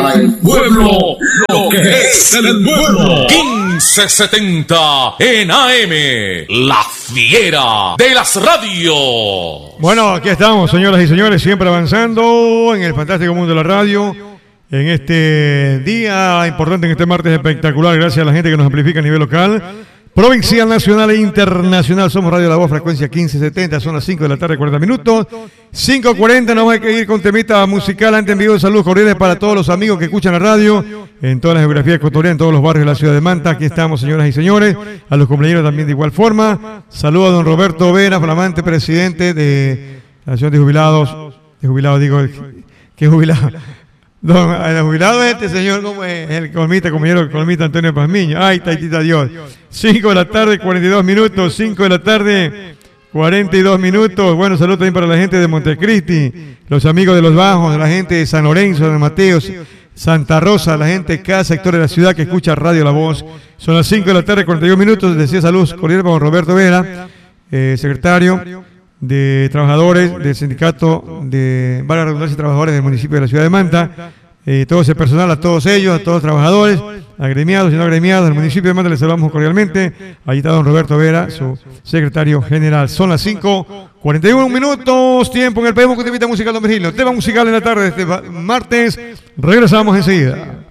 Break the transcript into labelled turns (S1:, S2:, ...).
S1: para el pueblo lo que es el pueblo.
S2: 1570 en AM, la fiera de las radios.
S3: Bueno, aquí estamos, señoras y señores, siempre avanzando en el fantástico mundo de la radio. En este día importante, en este martes espectacular, gracias a la gente que nos amplifica a nivel local, provincial, nacional e internacional. Somos Radio La Voz, frecuencia 1570, son las 5 de la tarde, 40 minutos. 5:40, nos hay que ir con temita musical. Antes envío de saludos cordiales para todos los amigos que escuchan la radio en toda la geografía ecuatoriana, en todos los barrios de la ciudad de Manta. Aquí estamos, señoras y señores. A los compañeros también de igual forma. Saludo a don Roberto Vera, flamante presidente de la Asociación de Jubilados. De jubilados, digo, ¿qué jubilado? Don, el jubilado es este señor, como es el colmita, compañero colmita Antonio Pazmiño. Ay, taitita Dios. 5 de la tarde, 42 minutos. 5 de la tarde, 42 minutos. Bueno, saludos también para la gente de Montecristi, los amigos de Los Bajos, la gente de San Lorenzo, de Mateos, Santa Rosa, la gente de cada sector de la ciudad que escucha Radio La Voz. Son las 5 de la tarde, 41 minutos. Decía saludos cordiales para don Roberto Vera, secretario de trabajadores del sindicato de valga la redundancia de trabajadores del municipio de la ciudad de Manta, todo ese personal, a todos ellos, a todos los trabajadores, agremiados y no agremiados del municipio de Manta, les saludamos cordialmente. Allí está don Roberto Vera, su secretario general. Son las 5:41 minutos, tiempo en el país con temita musical, don Virgilio. Tema musical en la tarde de este martes, regresamos enseguida.